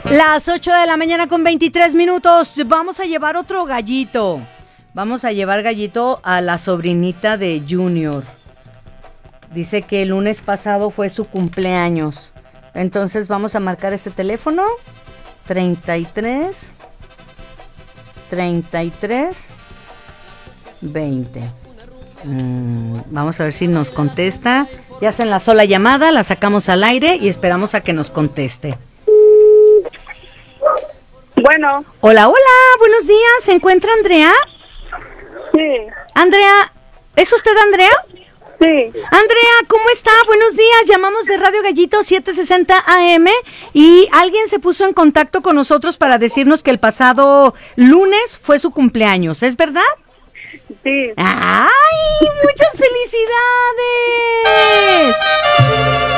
Las 8 de la mañana con 23 minutos. Vamos a llevar otro gallito. Vamos a llevar gallito a la sobrinita de Junior. Dice que el lunes pasado fue su cumpleaños. Entonces vamos a marcar este teléfono. 33 20. Vamos a ver si nos contesta. Ya se enlazó la llamada, la sacamos al aire y esperamos a que nos conteste. Bueno. Hola, buenos días. ¿Se encuentra Andrea? Sí. Andrea, ¿es usted Andrea? Sí. Andrea, ¿cómo está? Buenos días. Llamamos de Radio Gallito 760 AM y alguien se puso en contacto con nosotros para decirnos que el pasado lunes fue su cumpleaños. ¿Es verdad? Sí. ¡Ay! ¡Muchas felicidades!